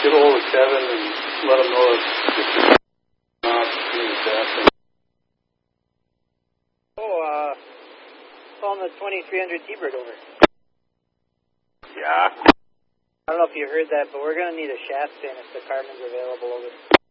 get a hold of Kevin and let him know if it's not being assessed. On the 2300 T-Bird over. Yeah. I don't know if you heard that, but we're going to need a shaft pin if the carbon's available over.